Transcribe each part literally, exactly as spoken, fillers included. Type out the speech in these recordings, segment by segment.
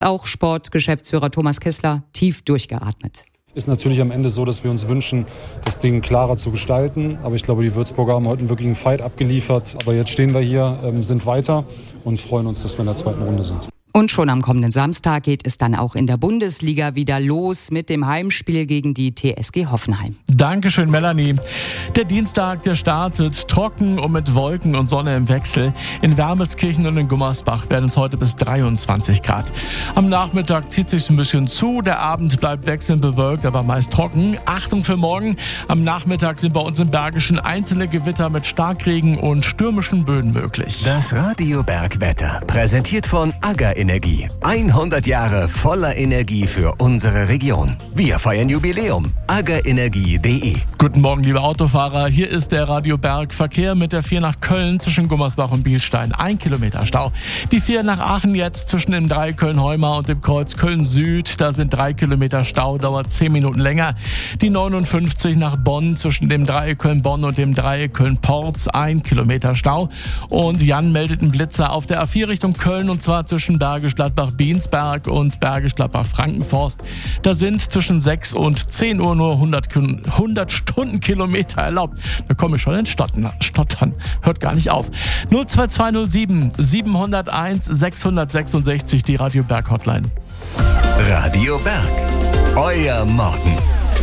Auch Sportgeschäftsführer Thomas Kessler tief durchgeatmet. Ist natürlich am Ende so, dass wir uns wünschen, das Ding klarer zu gestalten. Aber ich glaube, die Würzburger haben heute einen wirklichen Fight abgeliefert. Aber jetzt stehen wir hier, sind weiter und freuen uns, dass wir in der zweiten Runde sind. Und schon am kommenden Samstag geht es dann auch in der Bundesliga wieder los mit dem Heimspiel gegen die T S G Hoffenheim. Dankeschön, Melanie. Der Dienstag, der startet trocken und mit Wolken und Sonne im Wechsel. In Wermelskirchen und in Gummersbach werden es heute bis dreiundzwanzig Grad. Am Nachmittag zieht sich ein bisschen zu. Der Abend bleibt wechselnd bewölkt, aber meist trocken. Achtung für morgen. Am Nachmittag sind bei uns im Bergischen einzelne Gewitter mit Starkregen und stürmischen Böen möglich. Das Radio Bergwetter, präsentiert von AGA Energie. hundert Jahre voller Energie für unsere Region. Wir feiern Jubiläum. agaenergie punkt de. Guten Morgen, liebe Autofahrer. Hier ist der Radio Berg. Verkehr mit der vier nach Köln zwischen Gummersbach und Bielstein. Ein Kilometer Stau. Die vier nach Aachen jetzt zwischen dem Dreieck Köln-Heumar und dem Kreuz Köln-Süd. Da sind drei Kilometer Stau, dauert zehn Minuten länger. Die neunundfünfzig nach Bonn zwischen dem Dreieck Köln-Bonn und dem Dreieck Köln-Porz. Ein Kilometer Stau. Und Jan meldet einen Blitzer auf der A vier Richtung Köln und zwar zwischen Bergisch Gladbach-Biensberg und Bergisch Gladbach-Frankenforst. Da sind zwischen sechs und zehn Uhr nur hundert, hundert Stundenkilometer erlaubt. Da komme ich schon ins Stottern. Stottern. Hört gar nicht auf. null zwei zwei null sieben sieben null eins sechs sechs sechs, die Radio Berg Hotline. Radio Berg. Euer Morgen.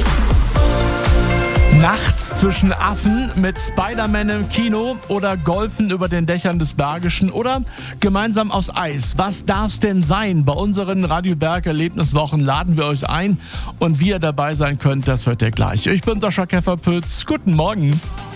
Nachts zwischen Affen mit Spider-Man im Kino oder Golfen über den Dächern des Bergischen oder gemeinsam aufs Eis. Was darf's denn sein? Bei unseren Radio Berg Erlebniswochen laden wir euch ein und wie ihr dabei sein könnt, das hört ihr gleich. Ich bin Sascha Käferpütz. Guten Morgen.